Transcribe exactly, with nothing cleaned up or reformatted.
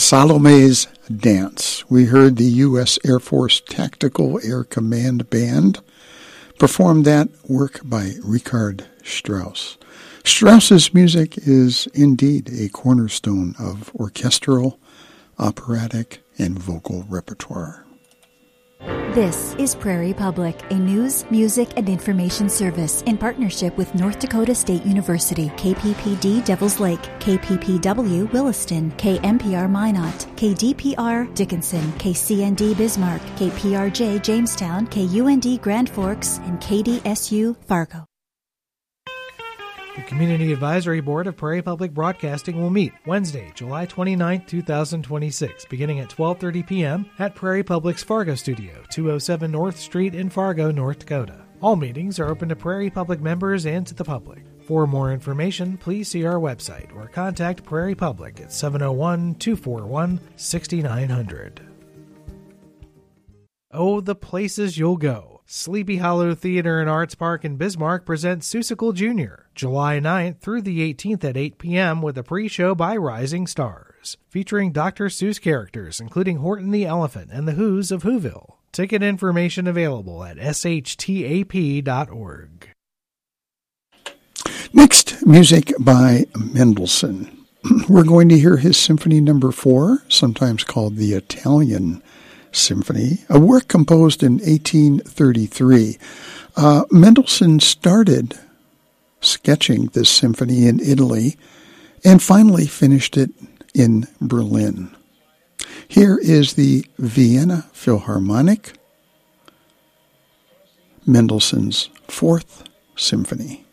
Salome's Dance. We heard the U S Air Force Tactical Air Command Band perform that work by Richard Strauss. Strauss's music is indeed a cornerstone of orchestral, operatic, and vocal repertoire. This is Prairie Public, a news, music, and information service in partnership with North Dakota State University, K P P D Devils Lake, K P P W Williston, K M P R Minot, K D P R Dickinson, K C N D Bismarck, K P R J Jamestown, K U N D Grand Forks, and K D S U Fargo. The Community Advisory Board of Prairie Public Broadcasting will meet Wednesday, July twenty-ninth, twenty twenty-six, beginning at twelve thirty p.m. at Prairie Public's Fargo Studio, two oh seven North Street in Fargo, North Dakota. All meetings are open to Prairie Public members and to the public. For more information, please see our website or contact Prairie Public at seven oh one, two four one, six nine zero zero. Oh, the places you'll go. Sleepy Hollow Theater and Arts Park in Bismarck presents Seussical Junior, July ninth through the eighteenth at eight p.m. with a pre-show by Rising Stars, featuring Doctor Seuss characters including Horton the Elephant and the Who's of Whoville. Ticket information available at s h t a p dot org. Next, music by Mendelssohn. We're going to hear his Symphony Number Four, sometimes called the Italian Symphony, a work composed in eighteen thirty-three. Uh, Mendelssohn started sketching this symphony in Italy and finally finished it in Berlin. Here is the Vienna Philharmonic, Mendelssohn's Fourth Symphony.